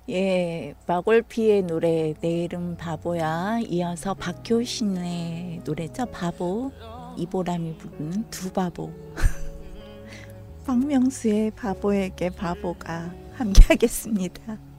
예, 마골피의 노래 내 이름 바보야, 이어서 박효신의 노래죠. 바보. 이보람이 부르는 두 바보. 박명수의 바보에게 바보가 함께하겠습니다.